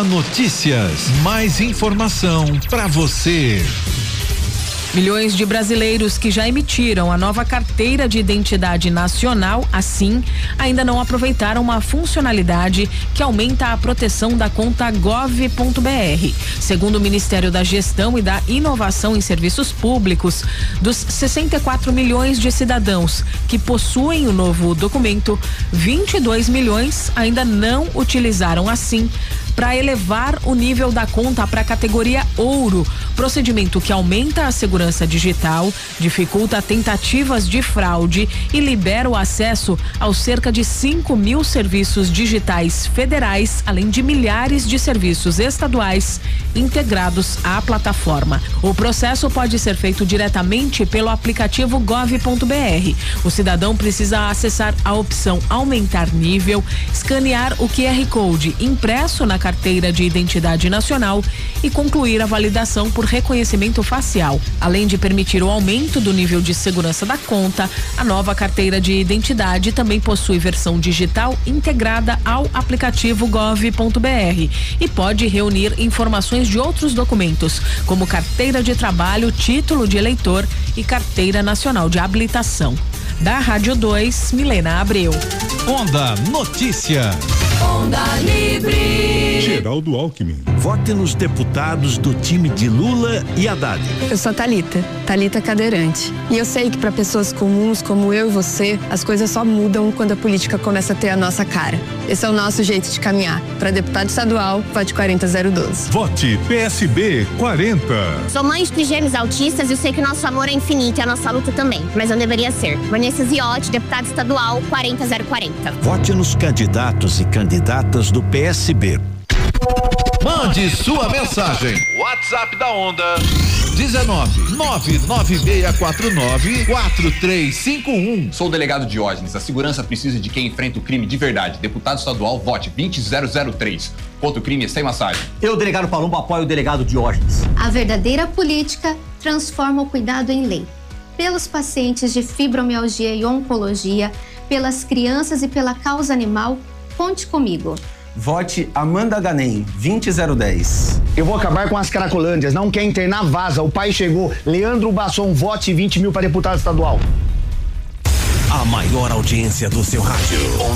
Notícias. Mais informação para você. Milhões de brasileiros que já emitiram a nova carteira de identidade nacional, assim, ainda não aproveitaram uma funcionalidade que aumenta a proteção da conta gov.br. Segundo o Ministério da Gestão e da Inovação em Serviços Públicos, dos 64 milhões de cidadãos que possuem o novo documento, 22 milhões ainda não utilizaram assim para elevar o nível da conta para a categoria ouro, procedimento que aumenta a segurança digital, dificulta tentativas de fraude e libera o acesso aos cerca de 5.000 serviços digitais federais, além de milhares de serviços estaduais integrados à plataforma. O processo pode ser feito diretamente pelo aplicativo gov.br. O cidadão precisa acessar a opção aumentar nível, escanear o QR Code impresso na carteira de identidade nacional e concluir a validação por reconhecimento facial. Além de permitir o aumento do nível de segurança da conta, a nova carteira de identidade também possui versão digital integrada ao aplicativo gov.br e pode reunir informações de outros documentos, como carteira de trabalho, título de eleitor e carteira nacional de habilitação. Da Rádio 2, Milena Abreu. Onda Notícia. Onda Livre. Geraldo Alckmin. Vote nos deputados do time de Lula e Haddad. Eu sou Thalita cadeirante. E eu sei que para pessoas comuns como eu e você, as coisas só mudam quando a política começa a ter a nossa cara. Esse é o nosso jeito de caminhar. Para deputado estadual, vote 40012. Vote PSB 40. Sou mãe de gêmeos autistas e eu sei que o nosso amor é infinito e a nossa luta também. Mas eu deveria ser. Vanessa Ziotti, deputada estadual 40040. Vote nos candidatos e candidatas do PSB. Mande sua mensagem. WhatsApp da Onda 19-99649-4351. Sou o delegado Diógenes. A segurança precisa de quem enfrenta o crime de verdade. Deputado estadual, vote 20003. Contra o crime é sem massagem. Eu, delegado Palumbo, apoio o delegado Diógenes. A verdadeira política transforma o cuidado em lei. Pelos pacientes de fibromialgia e oncologia, pelas crianças e pela causa animal, conte comigo. Vote Amanda Ganem, 20010. Eu vou acabar com as cracolândias. Não quer internar, vaza. O pai chegou. Leandro Basson, vote 20 mil para deputado estadual. A maior audiência do seu rádio.